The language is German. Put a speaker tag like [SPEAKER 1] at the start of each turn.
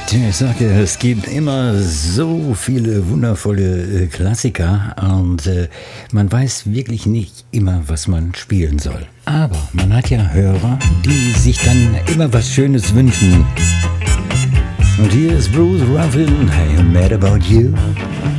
[SPEAKER 1] Ich sage, es gibt immer so viele wundervolle Klassiker und man weiß wirklich nicht immer, was man spielen soll. Aber man hat ja Hörer, die sich dann immer was Schönes wünschen. Und hier ist Bruce Ruffin, hey, I'm mad about you.